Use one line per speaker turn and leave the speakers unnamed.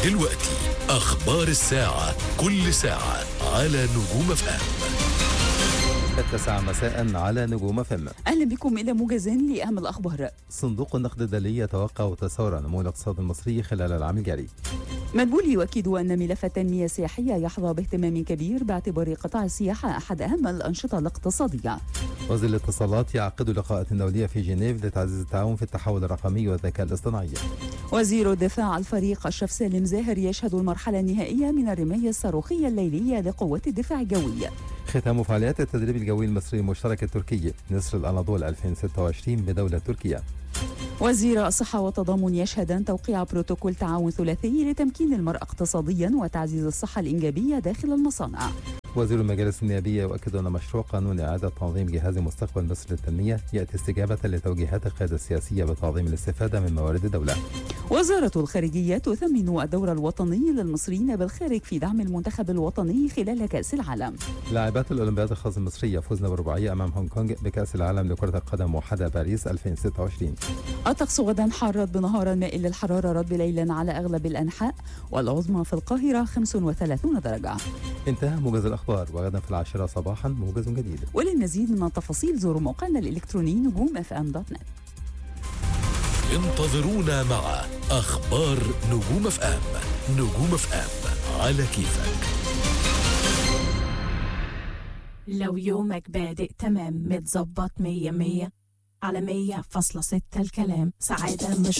دلوقتي أخبار الساعة، كل ساعة على نجوم FM.
9 مساء على نجوم FM.
أهلا بكم إلى موجز لأهم الأخبار.
صندوق النقد الدولي يتوقع تسارع نمو الاقتصاد المصري خلال العام الجاري.
مدبولي يؤكد أن ملف التنمية السياحية يحظى باهتمام كبير باعتبار قطاع السياحة أحد أهم الأنشطة الاقتصادية.
وزير الاتصالات يعقد لقاءات دولية في جنيف لتعزيز التعاون في التحول الرقمي والذكاء الاصطناعي.
وزير الدفاع الفريق أشرف سالم زاهر يشهد المرحلة النهائية من الرماية الصاروخية الليلية لقوات الدفاع الجوي.
ختام فعاليات التدريب الجوي المصري المشترك التركي نسر الأناضول 2026 بدولة تركيا.
وزير الصحة والتضامن يشهدان توقيع بروتوكول تعاون ثلاثي لتمكين المرأة اقتصاديا وتعزيز الصحة الإنجابية داخل المصانع.
وزير المجالس النيابية يؤكد أن مشروع قانون إعادة تنظيم جهاز مستقبل مصر للتنمية يأتي استجابة لتوجيهات القيادة السياسية بتعظيم الاستفادة من موارد الدولة.
وزارة الخارجية تثمن الدور الوطني للمصريين بالخارج في دعم المنتخب الوطني خلال كأس العالم.
لاعبات الأولمبياد الخاص المصرية فزنا برباعية أمام هونغ كونغ بكأس العالم لكرة القدم موحدة باريس 2026.
الطقس غدا حار بنهارا مائل للحرارة رطب ليلا على أغلب الأنحاء والعظمى في القاهرة 35 درجة.
انتهى موجز الأخبار، وغدا في 10 صباحا موجز جديد.
وللمزيد من التفاصيل زوروا موقعنا الإلكتروني نجوم.fm.net.
انتظرونا مع أخبار نجوم FM. نجوم FM على كيفك.
لو يومك بادئ تمام متظبط 100 على 100.6 الكلام سعادة مش